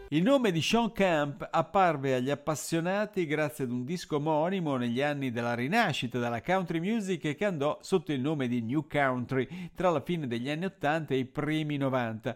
Il nome di Sean Camp apparve agli appassionati grazie ad un disco omonimo negli anni della rinascita della country music che andò sotto il nome di New Country tra la fine degli anni 80 e i primi 90.